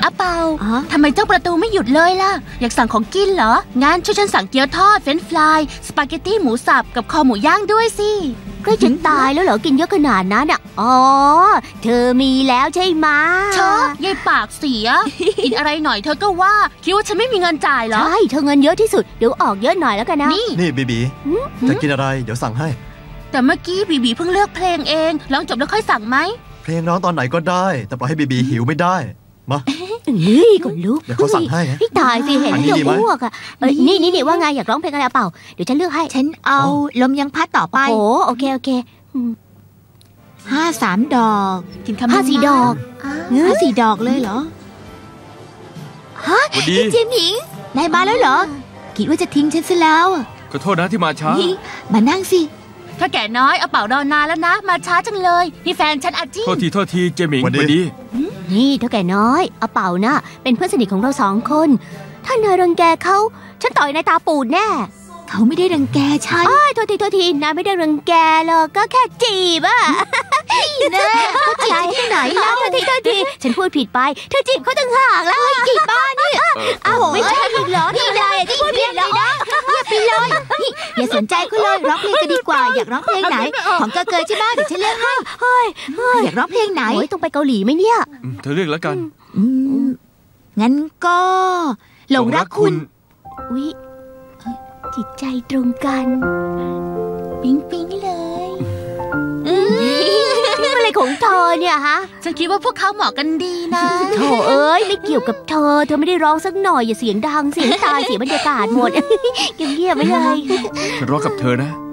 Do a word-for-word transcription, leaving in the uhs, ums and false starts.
อาเปาทำไมเจ้าประตูไม่หยุดเลยล่ะอยากสั่งของกินเหรองั้นช่วยฉันสั่งเกี๊ยวทอดเฟรนช์ฟรายสปาเกตตี้หมูสับกับคอหมูย่างด้วยสิใกล้จะตายแล้วเหรอกินเยอะขนาดนั้นอ่ะอ๋อเธอมีแล้วใช่ไหมเธอยายปากเสีย กินอะไรหน่อยเธอก็ว่าคิดว่าฉันไม่มีเงินจ่ายเหรอใช่เธอเงินเยอะที่สุดเดี๋ยวออกเยอะหน่อยแล้วกันนะนี่นี่บีบีจะกินอะไรเดี๋ยวสั่งให้แต่เมื่อกี้บีบีเพิ่งเลือกเพลงเองร้องจบแล้วค่อยสั่งไหมเพลงร้องตอนไหนก็ได้แต่ปล่อยให้บีบีหิวไม่ได้มานี่ก็ลุกเดี๋ยวเขาสั่งให้พี่ตายสิเห็นเดี๋ยวอ้วกอ่ะเอ้ยนี่นี่ว่าไงอยากร้องเพลงอะไรเปล่าเดี๋ยวฉันเลือกให้ฉันเอาลมยังพัดต่อไปโอ้โอเคโอเคห้าสามดอกกินคำห้าสี่ดอกห้าสี่ดอกเลยเหรอฮะพี่จิมหญิงนายมาแล้วเหรอคิดว่าจะทิ้งฉันซะแล้วขอโทษนะที่มาช้ามานั่งสิถ้าแก่น้อยเอาเป่ารอนานแล้วนะมาช้าจังเลยนี่แฟนฉันอาจิ้งโทษทีโทษทีเจมิงวันดีนี่ถ้าแก่น้อยเอาเป่านะเป็นเพื่อนสนิทของเราสองคนถ้านายรังแกเขาฉันต่อยนายตาปูดแน่เขาไม่ได้รังแกฉันอ้ายโทษทีโทษทีนายไม่ได้รังแกหรอกก็แค่จีบอะนี่แน่เขาจีบที่ไหนแล้วโทษทีโทษทีฉันพูดผิดไปเธอจีบเขาต่างหากแล้วจีบบ้านี่อ้าวไม่ใช่อีกเหรอนี่นายที่พูดผิดแล้วนะอย่าไปเลยนี่อย่าสนใจเขาเลยร้องเพลงกันดีกว่าอยากร้องเพลงไหนของเกอเกยใช่ไหมเดี๋ยวฉันเลือกให้เฮ้ยอยากร้องเพลงไหนต้องไปเกาหลีไหมเนี่ยเธอเลือกแล้วกันงั้นก็หลงรักคุณอุ๊ยจิตใจตรงกันปิ๊งปิ๊งเลยนี่อะไรของเธอเนี่ยฮะฉันคิดว่าพวกเขาเหมาะกันดีนะโธ่เอ้ยไม่เกี่ยวกับเธอเธอไม่ได้ร้องสักหน่อยอย่าเสียงดังเสียงตายเสียบรรยากาศหมดเงียบๆไปเลยฉันร้องกับเธอนะ